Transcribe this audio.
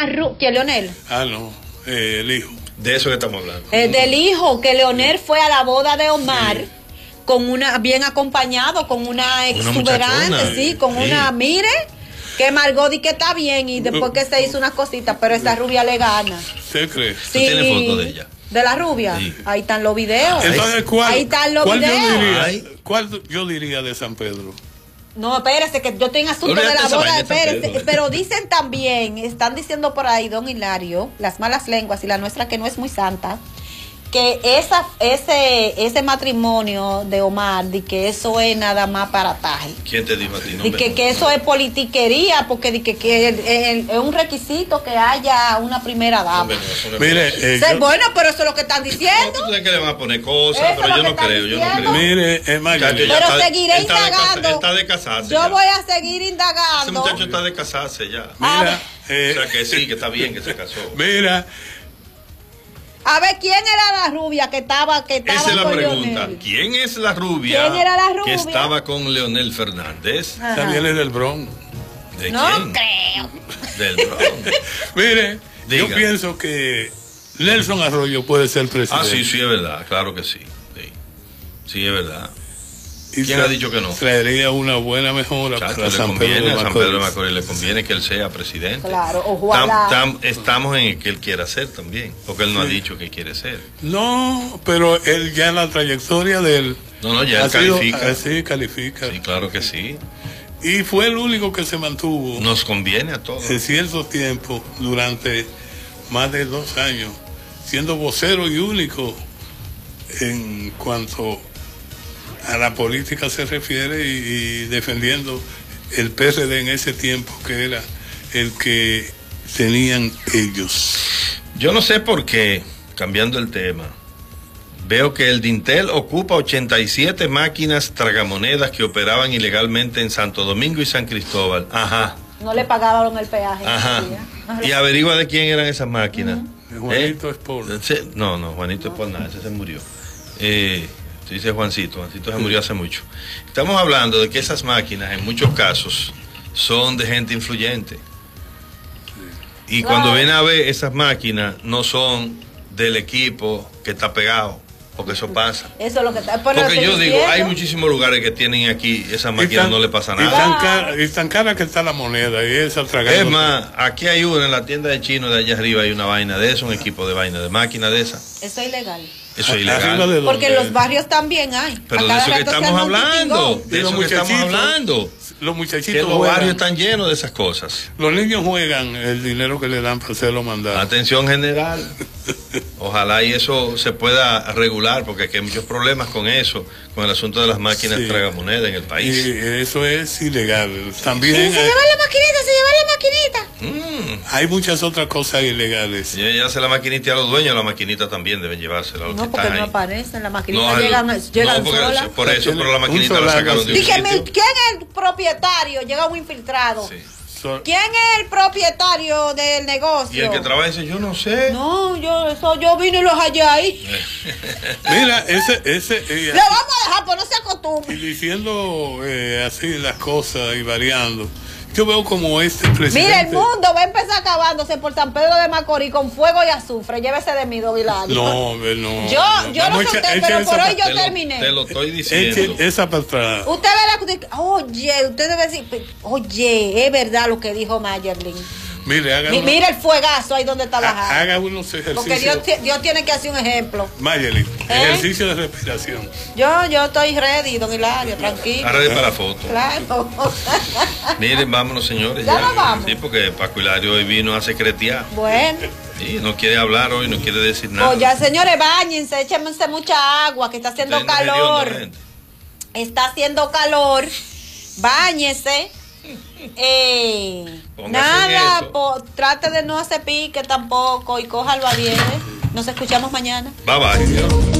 que Leonel. Ah, no, el hijo. De eso que estamos hablando. Del hijo, que Leonel fue a la boda de Omar. Sí. Con una, bien acompañado, con una exuberante, sí, con una, mire, que Margot di que está bien y después que se hizo unas cositas, pero esa rubia le gana. ¿Usted cree? Sí. ¿Tú tienes foto de ella? ¿De la rubia? Sí. Ahí están los videos. Entonces, ahí están los videos. ¿Cuál yo diría de San Pedro? No, espérese, que yo estoy en asunto de la boda, espérese. Pero dicen también, están diciendo por ahí, don Hilario, las malas lenguas y la nuestra que no es muy santa, que ese matrimonio de Omar, de que eso es nada más para taje. ¿Quién te dijo a ti? No, que eso es politiquería, porque que es un requisito que haya una primera dama. Mire, bueno, pero eso es lo que están diciendo. No, tú sabes que le van a poner cosas, pero yo no creo, Mire, pero seguiré indagando. Está de casarse. Yo voy a seguir indagando. Ese muchacho está de casarse ya. Mira, o sea que sí, que está bien que se casó. Mira. A ver, ¿quién era la rubia que estaba Esa es la pregunta. Leonel? ¿Quién es la rubia? ¿Quién era la rubia que estaba con Leonel Fernández? También es del Bronx. ¿De no quién? Creo. Del Bronx. Mire, diga. Yo pienso que Nelson Arroyo puede ser presidente. Ah, sí, sí, es verdad, claro que sí. Sí, es verdad. ¿Quién ha dicho que no? Traería una buena mejora para San Pedro de Macorís. Le conviene que él sea presidente. Claro, ojalá. Estamos en el que él quiera ser también, porque él no ha dicho que quiere ser. No, pero él ya en la trayectoria de él. No, ya él califica. Sí, califica. Sí, claro que sí. Y fue el único que se mantuvo. Nos conviene a todos. En cierto tiempo, durante más de 2 años, siendo vocero y único en cuanto a la política se refiere y defendiendo el PRD en ese tiempo, que era el que tenían ellos. Yo no sé por qué, cambiando el tema, veo que el Dintel ocupa 87 máquinas tragamonedas que operaban ilegalmente en Santo Domingo y San Cristóbal. Ajá. No le pagaban el peaje. Ajá. Y averigua de quién eran esas máquinas. Juanito Espol. No, Juanito Espol nada, ese se murió. Dice Juancito se murió hace mucho. Estamos hablando de que esas máquinas en muchos casos son de gente influyente. Y cuando viene a ver, esas máquinas no son del equipo que está pegado, porque eso pasa. Eso es lo que está. Porque yo digo, hay muchísimos lugares que tienen aquí esas máquinas, no le pasa nada. Y tan cara que está la moneda y esa tragada. Es más, aquí hay una en la tienda de chino de allá arriba, hay una vaina de eso, un equipo de vaina de máquina de esa. Eso es ilegal. Eso es ilegal. Porque en los barrios también hay. Pero de eso que estamos hablando. De eso que estamos hablando. Los muchachitos que los barrios están llenos de esas cosas. Los niños juegan el dinero que le dan para hacerlo mandar. Atención general. Ojalá y eso se pueda regular, porque aquí hay muchos problemas con eso, con el asunto de las máquinas tragamonedas en el país. Y eso es ilegal. También se lleva la maquinita. Hay muchas otras cosas ilegales. Y hace la maquinita a los dueños, la maquinita también deben llevársela. No, porque no aparecen, la maquinita llegan solas. Por eso, pero la maquinita la sacaron de un sitio. ¿Quién es el propietario? Llega un infiltrado. Sí. ¿Quién es el propietario del negocio? Y el que trabaja dice, yo no sé. No, yo vine y los hallé ahí. Mira, ese lo vamos a dejar, pues no se acostumbre. Y diciendo así las cosas y variando. Yo veo como este presidente. Mira, el mundo va a empezar acabándose por San Pedro de Macorís con fuego y azufre. Llévese de mí, don Hilario. No. Yo no sé, pero por hoy yo terminé. Te lo estoy diciendo. Esa para atrás. Usted ve usted debe decir, oye, es verdad lo que dijo Mayerlin. Mira el fuegazo ahí donde está la jara. Haga unos ejercicios. Porque Dios tiene que hacer un ejemplo. Mayerlin, ejercicio de respiración. Yo estoy ready, don Hilario, tranquilo. Ready para la foto. Claro. Miren, vámonos, señores. Ya nos vamos. Sí, porque Paco Hilario hoy vino a secretear. Bueno. Sí, no quiere hablar hoy, no quiere decir nada. Oye, señores, báñense, échense mucha agua, que está haciendo calor. Está haciendo calor. Báñese. Nada, trate de no hacer pique tampoco y cójalo a 10. Nos escuchamos mañana. Bye bye.